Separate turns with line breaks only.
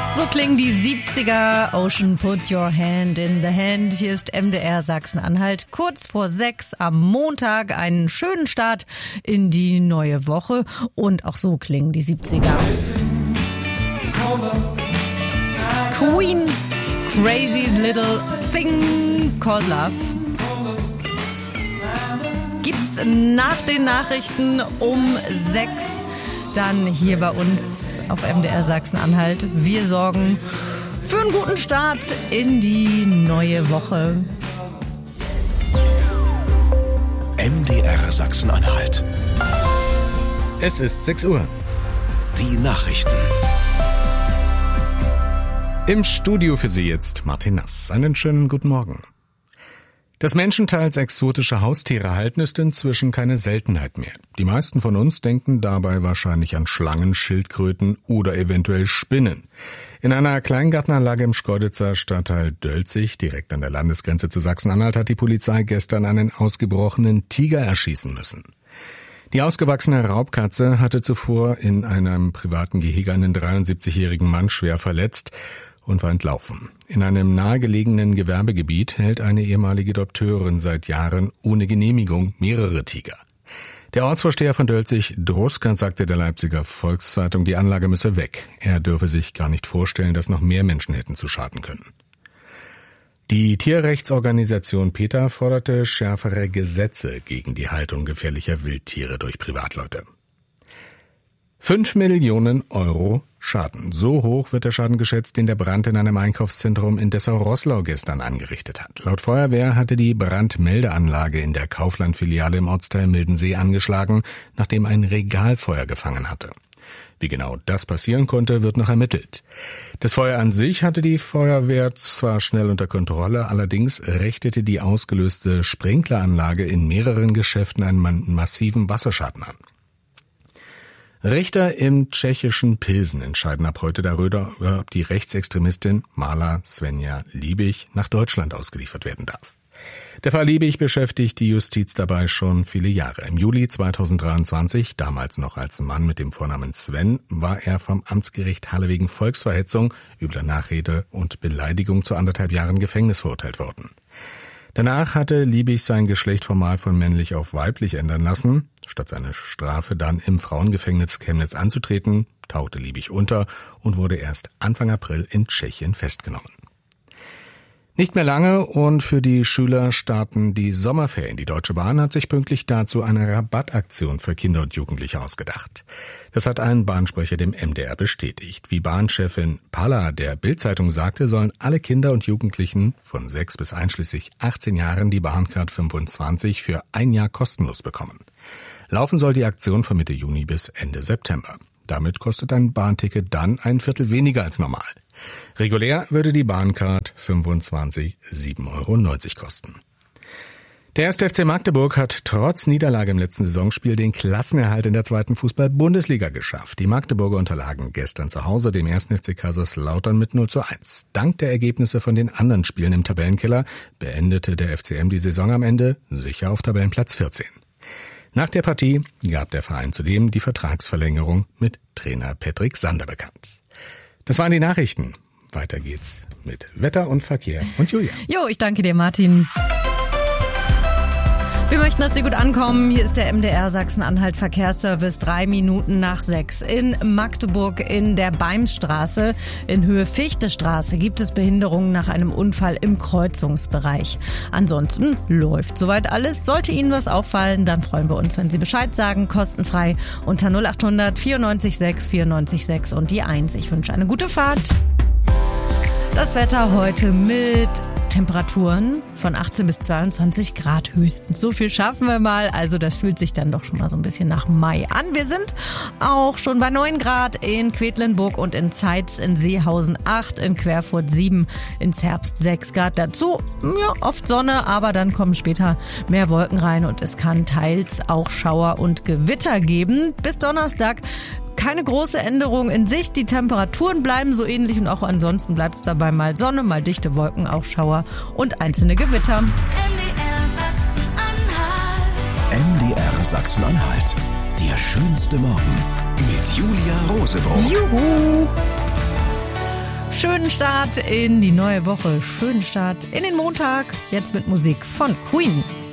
So klingen die 70er. Ocean, put your hand in the hand. Hier ist MDR Sachsen-Anhalt. Kurz vor 6 am Montag. Einen schönen Start in die neue Woche. Und auch so klingen die 70er. Queen, Crazy Little Thing Called Love. Gibt's nach den Nachrichten um 6 dann hier bei uns auf MDR Sachsen-Anhalt. Wir sorgen für einen guten Start in die neue Woche.
MDR Sachsen-Anhalt.
Es ist 6 Uhr.
Die Nachrichten.
Im Studio für Sie jetzt Martin Nass. Einen schönen guten Morgen. Das Menschen teils exotische Haustiere halten ist inzwischen keine Seltenheit mehr. Die meisten von uns denken dabei wahrscheinlich an Schlangen, Schildkröten oder eventuell Spinnen. In einer Kleingartenanlage im Schkeuditzer Stadtteil Dölzig, direkt an der Landesgrenze zu Sachsen-Anhalt, hat die Polizei gestern einen ausgebrochenen Tiger erschießen müssen. Die ausgewachsene Raubkatze hatte zuvor in einem privaten Gehege einen 73-jährigen Mann schwer verletzt und war entlaufen. In einem nahegelegenen Gewerbegebiet hält eine ehemalige Dompteurin seit Jahren ohne Genehmigung mehrere Tiger. Der Ortsvorsteher von Dölzig, Druskert, sagte der Leipziger Volkszeitung, die Anlage müsse weg. Er dürfe sich gar nicht vorstellen, dass noch mehr Menschen hätten zu schaden können. Die Tierrechtsorganisation PETA forderte schärfere Gesetze gegen die Haltung gefährlicher Wildtiere durch Privatleute. 5 Millionen Euro Schaden. So hoch wird der Schaden geschätzt, den der Brand in einem Einkaufszentrum in Dessau-Roßlau gestern angerichtet hat. Laut Feuerwehr hatte die Brandmeldeanlage in der Kaufland-Filiale im Ortsteil Mildensee angeschlagen, nachdem ein Regal Feuer gefangen hatte. Wie genau das passieren konnte, wird noch ermittelt. Das Feuer an sich hatte die Feuerwehr zwar schnell unter Kontrolle, allerdings richtete die ausgelöste Sprinkleranlage in mehreren Geschäften einen massiven Wasserschaden an. Richter im tschechischen Pilsen entscheiden ab heute darüber, ob die Rechtsextremistin Marla Svenja Liebig nach Deutschland ausgeliefert werden darf. Der Fall Liebig beschäftigt die Justiz dabei schon viele Jahre. Im Juli 2023, damals noch als Mann mit dem Vornamen Sven, war er vom Amtsgericht Halle wegen Volksverhetzung, übler Nachrede und Beleidigung zu 1,5 Jahren Gefängnis verurteilt worden. Danach hatte Liebig sein Geschlecht formal von männlich auf weiblich ändern lassen. Statt seine Strafe dann im Frauengefängnis Chemnitz anzutreten, tauchte Liebig unter und wurde erst Anfang April in Tschechien festgenommen. Nicht mehr lange und für die Schüler starten die Sommerferien. Die Deutsche Bahn hat sich pünktlich dazu eine Rabattaktion für Kinder und Jugendliche ausgedacht. Das hat ein Bahnsprecher dem MDR bestätigt. Wie Bahnchefin Palla der Bild-Zeitung sagte, sollen alle Kinder und Jugendlichen von 6 bis einschließlich 18 Jahren die Bahncard 25 für 1 Jahr kostenlos bekommen. Laufen soll die Aktion von Mitte Juni bis Ende September. Damit kostet ein Bahnticket dann ein Viertel weniger als normal. Regulär würde die Bahncard 25 7,90 € kosten. Der 1. FC Magdeburg hat trotz Niederlage im letzten Saisonspiel den Klassenerhalt in der 2. Fußball-Bundesliga geschafft. Die Magdeburger unterlagen gestern zu Hause dem 1. FC Kaiserslautern mit 0:1. Dank der Ergebnisse von den anderen Spielen im Tabellenkeller beendete der FCM die Saison am Ende sicher auf Tabellenplatz 14. Nach der Partie gab der Verein zudem die Vertragsverlängerung mit Trainer Patrick Sander bekannt. Das waren die Nachrichten. Weiter geht's mit Wetter und Verkehr und Julia.
Jo, ich danke dir, Martin. Wir möchten, dass Sie gut ankommen. Hier ist der MDR Sachsen-Anhalt Verkehrsservice 3 Minuten nach 6. In Magdeburg in der Beimstraße in Höhe Fichtestraße gibt es Behinderungen nach einem Unfall im Kreuzungsbereich. Ansonsten läuft soweit alles. Sollte Ihnen was auffallen, dann freuen wir uns, wenn Sie Bescheid sagen. Kostenfrei unter 0800 94 6 94 6 und die 1. Ich wünsche eine gute Fahrt. Das Wetter heute mit Temperaturen von 18 bis 22 Grad höchstens. So viel schaffen wir mal. Also das fühlt sich dann doch schon mal so ein bisschen nach Mai an. Wir sind auch schon bei 9 Grad in Quedlinburg und in Zeitz, in Seehausen 8, in Querfurt 7, in Zerbst 6 Grad. Dazu oft Sonne, aber dann kommen später mehr Wolken rein und es kann teils auch Schauer und Gewitter geben. Bis Donnerstag keine große Änderung in Sicht. Die Temperaturen bleiben so ähnlich und auch ansonsten bleibt es dabei mal Sonne, mal dichte Wolken, auch Schauer und einzelne Gewitter.
MDR Sachsen-Anhalt. Der schönste Morgen mit Julia Rosebrot.
Juhu! Schönen Start in die neue Woche, schönen Start in den Montag, jetzt mit Musik von Queen.